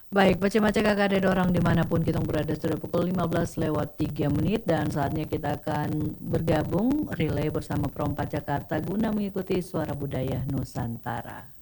Baik, baca-baca kakak ada orang dimanapun kita berada sudah pukul 15:03 dan saatnya kita akan bergabung relay bersama Perompak Jakarta guna mengikuti suara budaya Nusantara.